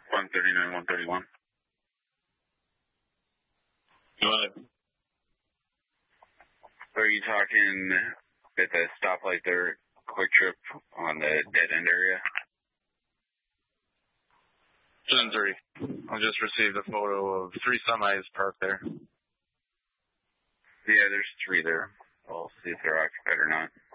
139, 131. Go ahead. Are you talking at the stoplight there, Quick Trip on the dead end area? 10-3. I just received a photo of 3 semis parked there. Yeah, there's 3 there. I'll see if they're occupied or not.